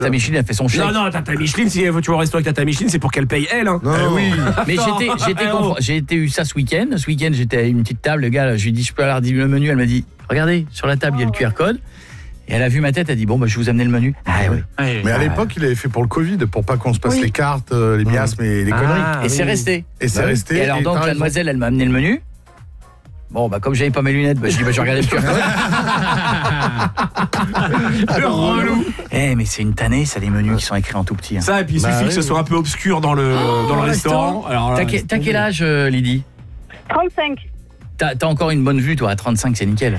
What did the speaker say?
Ta Micheline a fait son chèque. Non, Tata Micheline, si tu vas au resto avec Tata Micheline, c'est pour qu'elle paye elle. Hein. Non. Oui. Mais j'ai été eu ça ce week-end. Ce week-end, j'étais à une petite table. Le gars, je lui ai dit, je peux avoir le menu. Elle m'a dit, regardez, sur la table, il y a le QR code. Et elle a vu ma tête, elle a dit, bon, bah, je vais vous amener le menu. Ah oui. Mais à l'époque, il avait fait pour le Covid, pour pas qu'on se passe les cartes, les miasmes et les conneries. Et c'est resté. Et c'est resté. Et alors, donc, la demoiselle, elle m'a amené le menu. Bon, bah, comme j'avais pas mes lunettes, bah, je dis, bah, je vais regarder le QR code. Le relou. Mais c'est une tannée, ça, les menus qui sont écrits en tout petit. Hein. Ça, et puis il suffit que ce soit un peu obscur dans le restaurant. Alors, T'as quel âge, Lydie? 35. T'as encore une bonne vue, toi, à 35, c'est nickel.